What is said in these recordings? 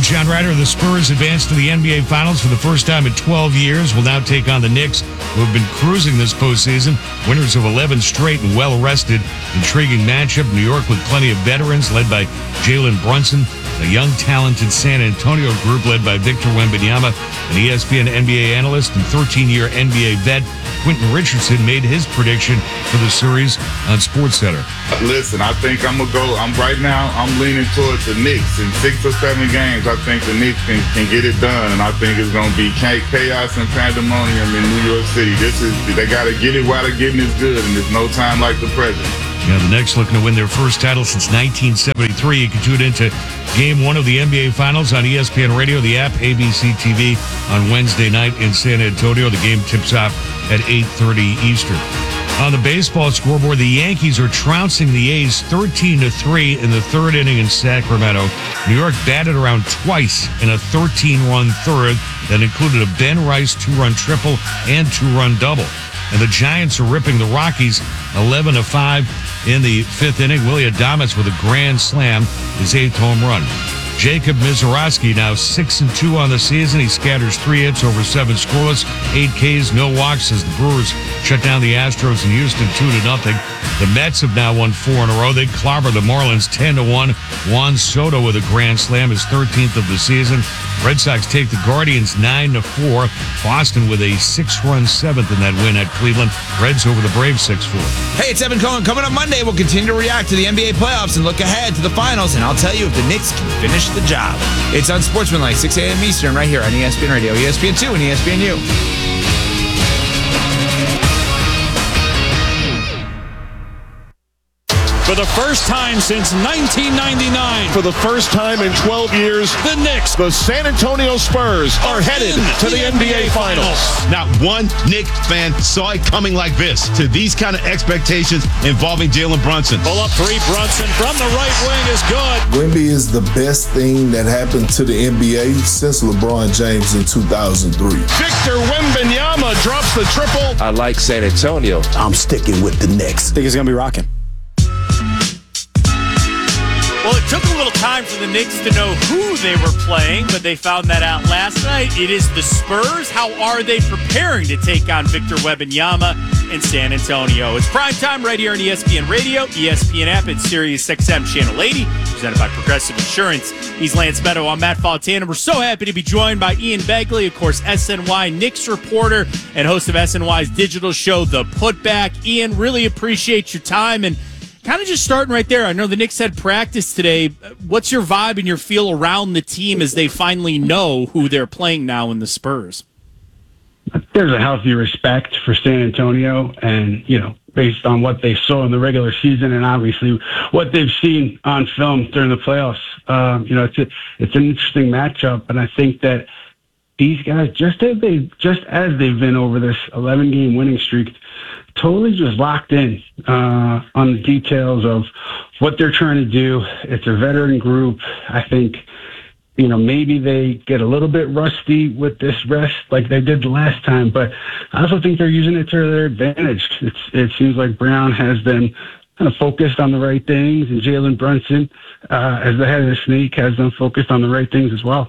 John Ryder. The Spurs advanced to the NBA Finals for the first time in 12 years. Will now take on the Knicks, who have been cruising this postseason. Winners of 11 straight and well-rested. Intriguing matchup. New York with plenty of veterans, led by Jalen Brunson. A young, talented San Antonio group led by Victor Wembanyama, an ESPN NBA analyst and 13-year NBA vet. Quentin Richardson made his prediction for the series on SportsCenter. Listen, I think I'm right now, I'm leaning towards the Knicks. In 6 or 7 games, I think the Knicks can get it done, and I think it's going to be chaos and pandemonium in New York City. They got to get it while they're getting it good, and there's no time like the present. Yeah, the Knicks looking to win their first title since 1973. You can tune into Game 1 of the NBA Finals on ESPN Radio, the app, ABC TV on Wednesday night in San Antonio. The game tips off at 8:30 Eastern. On the baseball scoreboard, the Yankees are trouncing the A's 13-3 in the third inning in Sacramento. New York batted around twice in a 13-run third that included a Ben Rice 2-run triple and 2-run double. And the Giants are ripping the Rockies 11-5 in the fifth inning. Willie Adames with a grand slam, his 8th home run. Jacob Misiorowski now 6-2 on the season. He scatters 3 hits over 7 scoreless, 8 Ks, no walks as the Brewers shut down the Astros in Houston 2-0. The Mets have now won 4 in a row. They clobber the Marlins 10-1. Juan Soto with a grand slam, his 13th of the season. Red Sox take the Guardians 9-4. Boston with a 6-run 7th in that win at Cleveland. Reds over the Braves 6-4. Hey, it's Evan Cohen. Coming up Monday, we'll continue to react to the NBA playoffs and look ahead to the finals, and I'll tell you if the Knicks can finish the job. It's Unsportsmanlike, 6 a.m. Eastern, right here on ESPN Radio, ESPN2, and ESPNU. For the first time since 1999. For the first time in 12 years, the Knicks, the San Antonio Spurs, are headed to the NBA Finals. Not one Knicks fan saw it coming like this, to these kind of expectations involving Jalen Brunson. Pull up 3, Brunson from the right wing is good. Wemby is the best thing that happened to the NBA since LeBron James in 2003. Victor Wembanyama drops the triple. I like San Antonio. I'm sticking with the Knicks. I think it's going to be rocking. Well, it took a little time for the Knicks to know who they were playing, but they found that out last night. It is the Spurs. How are they preparing to take on Victor Wembanyama in San Antonio? It's primetime right here on ESPN Radio, ESPN app, and Sirius XM Channel 80, presented by Progressive Insurance. He's Lance Meadow. I'm Matt Fontana. We're so happy to be joined by Ian Begley, of course, SNY Knicks reporter and host of SNY's digital show, The Putback. Ian, really appreciate your time, and kind of just starting right there. I know the Knicks had practice today. What's your vibe and your feel around the team as they finally know who they're playing now in the Spurs? There's a healthy respect for San Antonio, and, based on what they saw in the regular season and obviously what they've seen on film during the playoffs, it's an interesting matchup. And I think that these guys, just as they've been over this 11-game winning streak, totally just locked in on the details of what they're trying to do. It's a veteran group. I think, maybe they get a little bit rusty with this rest like they did the last time, but I also think they're using it to their advantage. It seems like Brown has been kind of focused on the right things, and Jalen Brunson, as the head of the Snake, has been focused on the right things as well.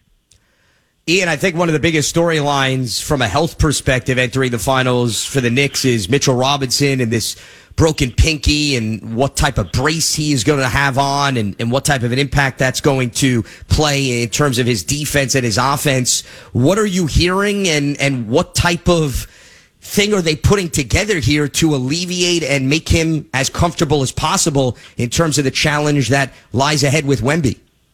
Ian, I think one of the biggest storylines from a health perspective entering the finals for the Knicks is Mitchell Robinson and this broken pinky and what type of brace he is going to have on and what type of an impact that's going to play in terms of his defense and his offense. What are you hearing and what type of thing are they putting together here to alleviate and make him as comfortable as possible in terms of the challenge that lies ahead with Wemby?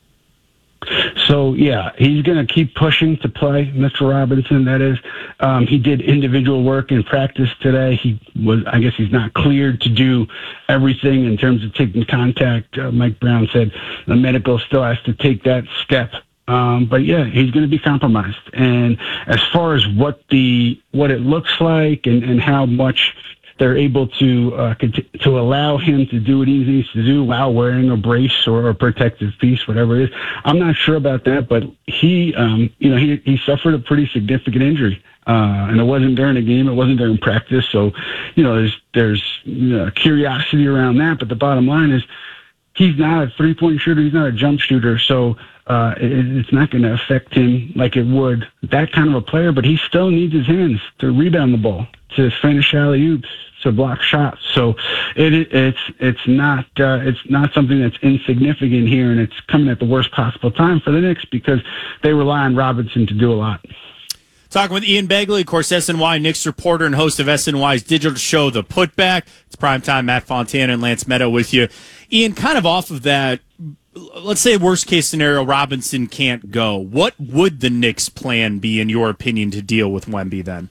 So, yeah, he's going to keep pushing to play, Mr. Robinson, that is. He did individual work in practice today. I guess he's not cleared to do everything in terms of taking contact. Mike Brown said the medical still has to take that step. But, yeah, he's going to be compromised. And as far as what it looks like and how much they're able to allow him to do what he needs to do while wearing a brace or a protective piece, whatever it is. I'm not sure about that, but he suffered a pretty significant injury, and it wasn't during a game, it wasn't during practice. So, there's curiosity around that. But the bottom line is, he's not a three-point shooter. He's not a jump shooter. So it's not going to affect him like it would that kind of a player, but he still needs his hands to rebound the ball, to finish alley-oops, to block shots. So it's not something that's insignificant here, and it's coming at the worst possible time for the Knicks because they rely on Robinson to do a lot. Talking with Ian Begley, of course, SNY Knicks reporter and host of SNY's digital show, The Putback. It's primetime. Matt Fontana and Lance Meadow with you. Ian, kind of off of that, let's say worst case scenario, Robinson can't go. What would the Knicks' plan be, in your opinion, to deal with Wemby then?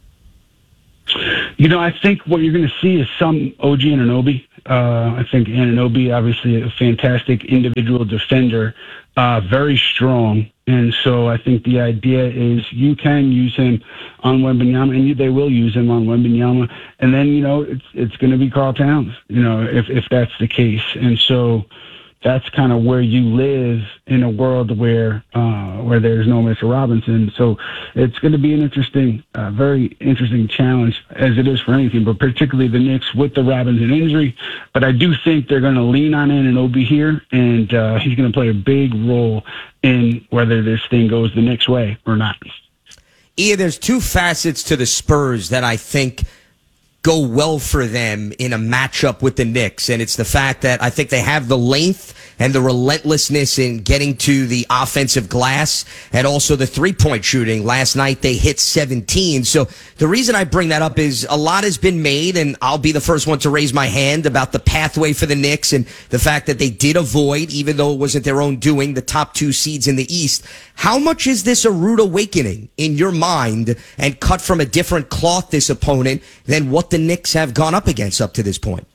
I think what you're going to see is some OG Anunoby. I think Anunoby, obviously a fantastic individual defender, very strong. And so I think the idea is you can use him on Wembanyama, and they will use him on Wembanyama. And then, it's going to be Karl Towns, if that's the case. And so that's kind of where you live in a world where there's no Mr. Robinson. So it's going to be an very interesting challenge, as it is for any team, but particularly the Knicks with the Robinson injury. But I do think they're going to lean on Anunoby here, and he's going to play a big role in whether this thing goes the Knicks' way or not. Ian, there's two facets to the Spurs that I think go well for them in a matchup with the Knicks, and it's the fact that I think they have the length and the relentlessness in getting to the offensive glass, and also the three-point shooting. Last night they hit 17. So the reason I bring that up is a lot has been made, and I'll be the first one to raise my hand about the pathway for the Knicks and the fact that they did avoid, even though it wasn't their own doing, the top two seeds in the East. How much is this a rude awakening in your mind and cut from a different cloth, this opponent, than what the Knicks have gone up against up to this point?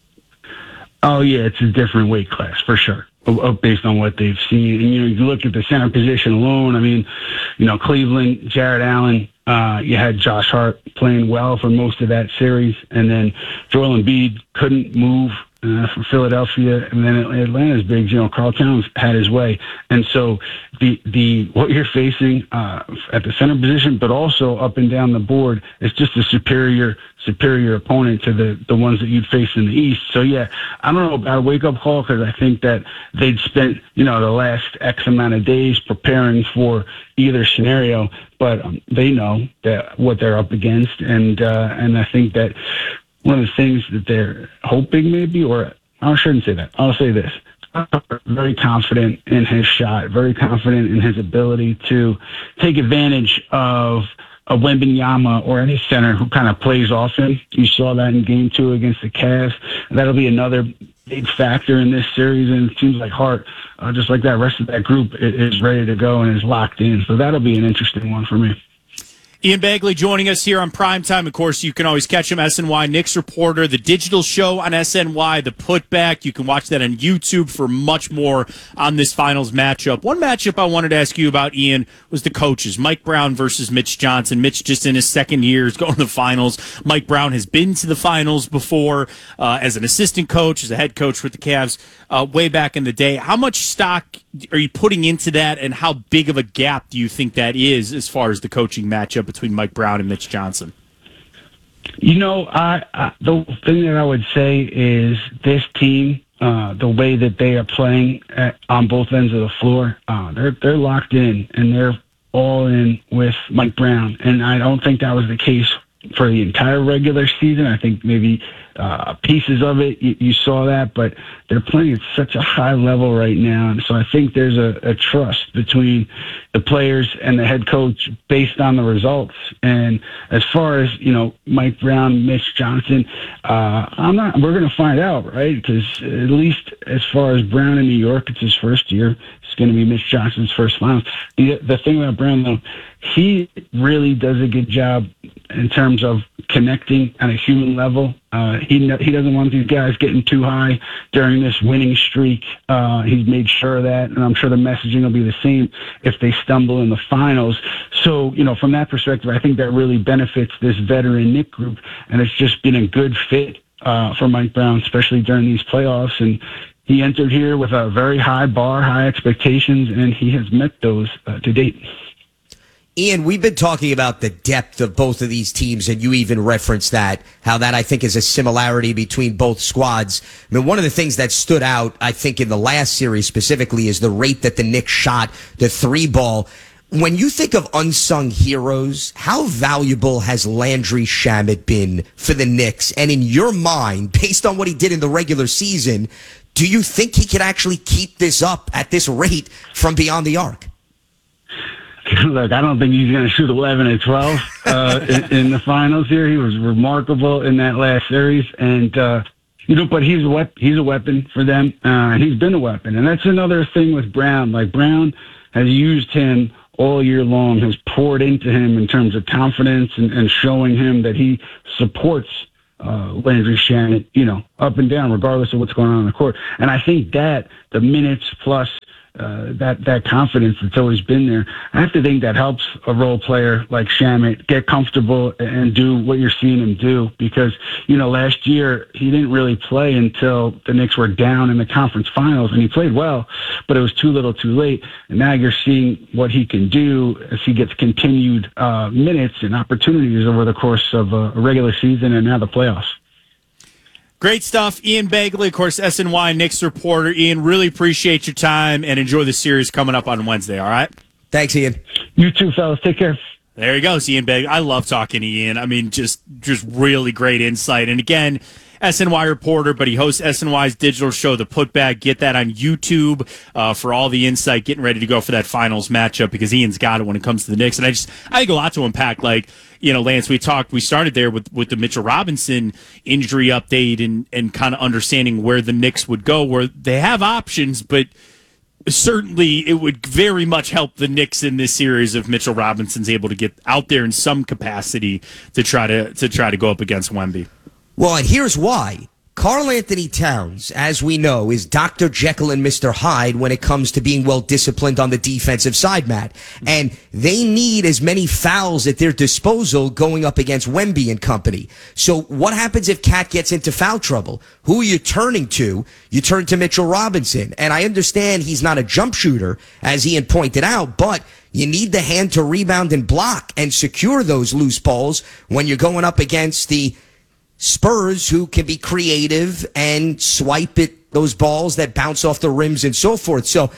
Oh, yeah, it's a different weight class for sure, based on what they've seen. And, you look at the center position alone. I mean, Cleveland, Jared Allen, you had Josh Hart playing well for most of that series. And then Joel Embiid couldn't move from Philadelphia. And then Atlanta's big, Karl Towns had his way. And so the what you're facing at the center position, but also up and down the board, is just a superior opponent to the ones that you'd face in the East. So, yeah, I don't know about a wake-up call, because I think that they'd spent, the last X amount of days preparing for either scenario, but they know that what they're up against. And I think that one of the things that they're hoping maybe, or I shouldn't say that, I'll say this. Very confident in his shot, very confident in his ability to take advantage of a Wembanyama or any center who kind of plays off him. You saw that in Game 2 against the Cavs. That'll be another big factor in this series, and it seems like Hart, just like that rest of that group, is ready to go and is locked in. So that'll be an interesting one for me. Ian Begley joining us here on Primetime. Of course, you can always catch him, SNY Knicks reporter, the digital show on SNY, The Putback. You can watch that on YouTube for much more on this finals matchup. One matchup I wanted to ask you about, Ian, was the coaches. Mike Brown versus Mitch Johnson. Mitch just in his second year is going to the finals. Mike Brown has been to the finals before as an assistant coach, as a head coach with the Cavs way back in the day. How much stock are you putting into that, and how big of a gap do you think that is as far as the coaching matchup between Mike Brown and Mitch Johnson? The thing that I would say is this team, the way that they are playing on both ends of the floor, they're locked in, and they're all in with Mike Brown. And I don't think that was the case for the entire regular season. I think maybe pieces of it, you saw that, but they're playing at such a high level right now. And so I think there's a trust between the players and the head coach based on the results. And as far as, Mike Brown, Mitch Johnson, we're going to find out, right? Because at least as far as Brown in New York, it's his first year. It's going to be Mitch Johnson's first finals. The thing about Brown, though, he really does a good job in terms of connecting on a human level. He doesn't want these guys getting too high during this winning streak. He's made sure of that, and I'm sure the messaging will be the same if they stumble in the finals. So, from that perspective, I think that really benefits this veteran Knick group, and it's just been a good fit for Mike Brown, especially during these playoffs. And he entered here with a very high bar, high expectations, and he has met those to date. Ian, we've been talking about the depth of both of these teams, and you even referenced that, how that I think is a similarity between both squads. I mean, one of the things that stood out, I think, in the last series specifically is the rate that the Knicks shot the three ball. When you think of unsung heroes, how valuable has Landry Shamet been for the Knicks? And in your mind, based on what he did in the regular season, do you think he could actually keep this up at this rate from beyond the arc? Look, I don't think he's going to shoot 11 and 12 in the finals here. He was remarkable in that last series, and but he's a weapon for them, and he's been a weapon. And that's another thing with Brown. Like, Brown has used him all year long, has poured into him in terms of confidence and showing him that he supports Landry Shamet, up and down, regardless of what's going on the court. And I think that the minutes plus that confidence that's always been there, I have to think that helps a role player like Shamet get comfortable and do what you're seeing him do. Because, last year he didn't really play until the Knicks were down in the conference finals, and he played well, but it was too little too late. And now you're seeing what he can do as he gets continued minutes and opportunities over the course of a regular season and now the playoffs. Great stuff. Ian Begley, of course, SNY Knicks reporter. Ian, really appreciate your time and enjoy the series coming up on Wednesday, all right? Thanks, Ian. You too, fellas. Take care. There he goes, Ian Begley. I love talking to Ian. I mean, just really great insight. And again, SNY reporter, but he hosts SNY's digital show, The Putback. Get that on YouTube for all the insight, getting ready to go for that finals matchup, because Ian's got it when it comes to the Knicks. And I think a lot to unpack. Like, Lance, we started there with the Mitchell Robinson injury update and kind of understanding where the Knicks would go, where they have options, but certainly it would very much help the Knicks in this series if Mitchell Robinson's able to get out there in some capacity to try to go up against Wemby. Well, and here's why. Karl Anthony Towns, as we know, is Dr. Jekyll and Mr. Hyde when it comes to being well disciplined on the defensive side, Matt. And they need as many fouls at their disposal going up against Wemby and company. So what happens if Cat gets into foul trouble? Who are you turning to? You turn to Mitchell Robinson. And I understand he's not a jump shooter, as Ian pointed out, but you need the hand to rebound and block and secure those loose balls when you're going up against the Spurs, who can be creative and swipe at those balls that bounce off the rims and so forth. So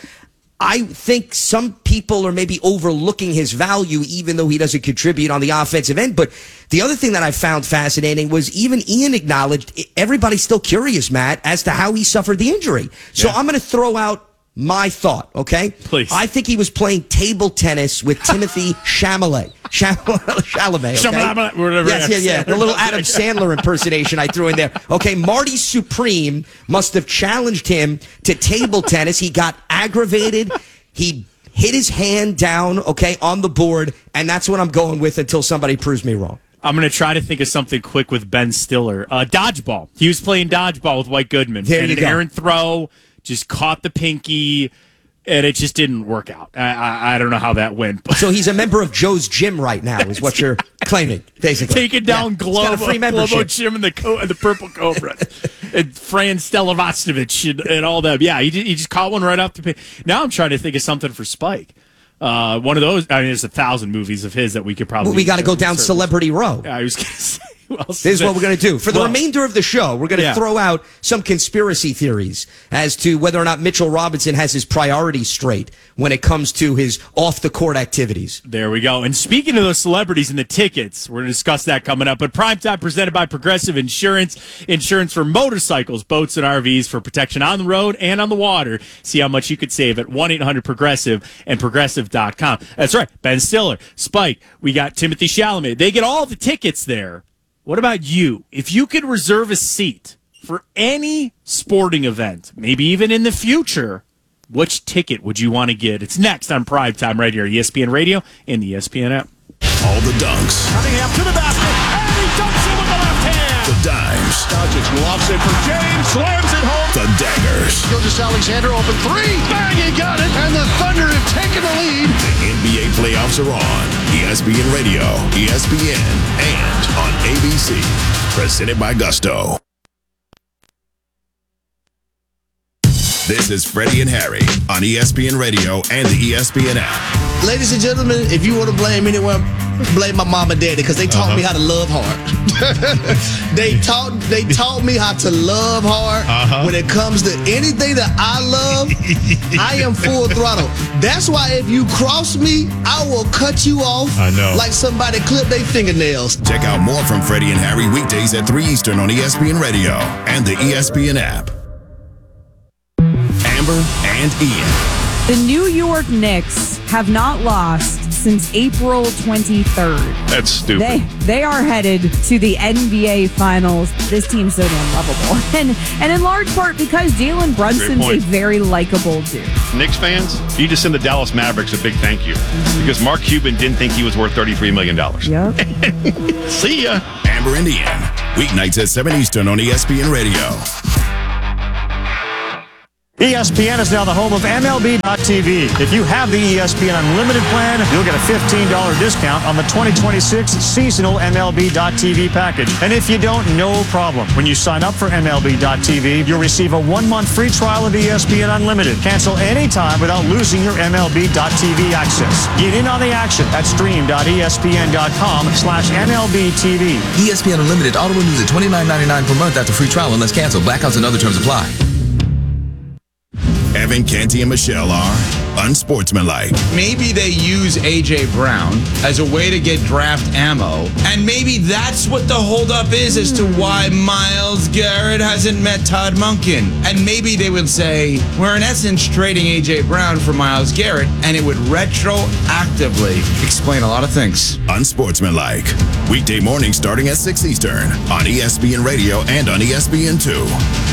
I think some people are maybe overlooking his value, even though he doesn't contribute on the offensive end. But the other thing that I found fascinating was even Ian acknowledged everybody's still curious, Matt, as to how he suffered the injury. So I'm going to throw out my thought, okay? Please. I think he was playing table tennis with Timothy Chalamet. Chalamet, okay? Whatever. Yeah. The little Adam Sandler impersonation I threw in there. Okay, Marty Supreme must have challenged him to table tennis. He got aggravated. He hit his hand down, okay, on the board, and that's what I'm going with until somebody proves me wrong. I'm going to try to think of something quick with Ben Stiller. Dodgeball. He was playing dodgeball with White Goodman. There you an go. errant throw, just caught the pinky, and it just didn't work out. I don't know how that went. But So he's a member of Joe's Gym right now, is what you're claiming, basically. taking down Globo, free membership. Globo Gym and the Purple Cobra. And Fran Stelovostovich and all that. Yeah, he just caught one right off the pin. Now I'm trying to think of something for Spike. One of those. I mean, there's 1,000 movies of his that we could probably. Well, we got to go down Celebrity Row. I was going to say. This is what we're going to do. For the remainder of the show, we're going to throw out some conspiracy theories as to whether or not Mitchell Robinson has his priorities straight when it comes to his off-the-court activities. There we go. And speaking of those celebrities and the tickets, we're going to discuss that coming up. But Primetime presented by Progressive Insurance. Insurance for motorcycles, boats, and RVs for protection on the road and on the water. See how much you could save at 1-800-PROGRESSIVE and Progressive.com. That's right. Ben Stiller, Spike, we got Timothy Chalamet. They get all the tickets there. What about you? If you could reserve a seat for any sporting event, maybe even in the future, which ticket would you want to get? It's next on Primetime right here, ESPN Radio and the ESPN app. All the dunks. Cunningham to the basket, and he dunks it with the left hand. The dimes. Doncic lobs it for James, slams it home. The daggers. Gilgeous Alexander open three, bang, he got it, and the Thunder have taken the lead. The NBA playoffs are on. ESPN Radio, ESPN, and on ABC. Presented by Gusto. This is Freddie and Harry on ESPN Radio and the ESPN app. Ladies and gentlemen, if you want to blame anyone, blame my mom and daddy because they taught me how to love hard. they taught me how to love hard. When it comes to anything that I love, I am full throttle. That's why if you cross me, I will cut you off. I know. Like somebody clipped their fingernails. Check out more from Freddie and Harry weekdays at 3 Eastern on ESPN Radio and the ESPN app. Amber and Ian. The New York Knicks have not lost since April 23rd. That's stupid. They are headed to the NBA Finals. This team's so damn lovable. And in large part because Jalen Brunson's a very likable dude. Knicks fans, you just send the Dallas Mavericks a big thank you. Because Mark Cuban didn't think he was worth $33 million. Yep. See ya. Amber and Ian. Weeknights at 7 Eastern on ESPN Radio. ESPN is now the home of MLB.tv. If you have the ESPN Unlimited plan, you'll get a $15 discount on the 2026 seasonal MLB.tv package. And if you don't, no problem. When you sign up for MLB.tv, you'll receive a 1-month free trial of ESPN Unlimited. Cancel anytime without losing your MLB.tv access. Get in on the action at stream.espn.com/MLBTV. ESPN Unlimited auto renews at $29.99 per month after free trial unless canceled. Blackouts and other terms apply. Evan, Canty, and Michelle are unsportsmanlike. Maybe they use A.J. Brown as a way to get draft ammo, and maybe that's what the holdup is as to why Myles Garrett hasn't met Todd Monken. And maybe they would say, we're in essence trading A.J. Brown for Myles Garrett, and it would retroactively explain a lot of things. Unsportsmanlike. Weekday mornings starting at 6 Eastern on ESPN Radio and on ESPN2.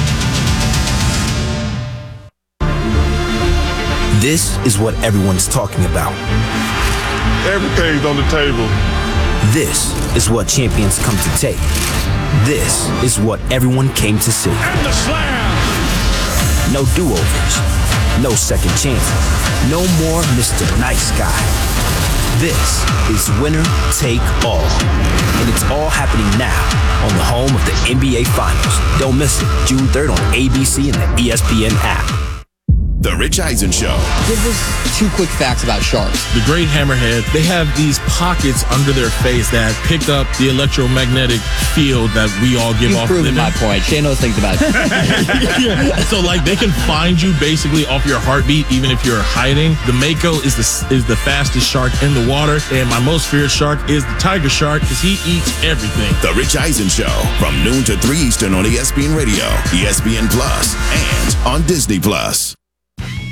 This is what everyone's talking about. Everything's on the table. This is what champions come to take. This is what everyone came to see. And the slam! No do-overs. No second chances. No more Mr. Nice Guy. This is winner take all. And it's all happening now on the home of the NBA Finals. Don't miss it. June 3rd on ABC and the ESPN app. The Rich Eisen Show. Give us 2 quick facts about sharks. The great hammerhead, they have these pockets under their face that pick up the electromagnetic field that we all give off. You've proven my point. Shay knows things about it. Yeah. So like they can find you basically off your heartbeat even if you're hiding. The Mako is the fastest shark in the water, and my most feared shark is the tiger shark because he eats everything. The Rich Eisen Show from noon to 3 Eastern on ESPN Radio, ESPN Plus, and on Disney Plus.